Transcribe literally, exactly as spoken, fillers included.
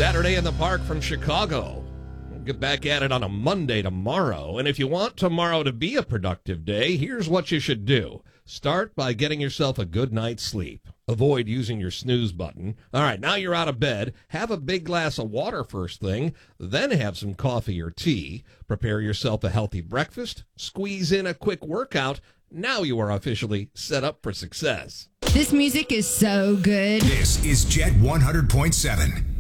Saturday in the Park from Chicago. We'll get back at it on a Monday tomorrow. And if you want tomorrow to be a productive day, here's what you should do. Start by getting yourself a good night's sleep. Avoid using your snooze button. All right, now you're out of bed. Have a big glass of water first thing, then have some coffee or tea. Prepare yourself a healthy breakfast. Squeeze in a quick workout. Now you are officially set up for success. This music is so good. This is Jet one hundred point seven.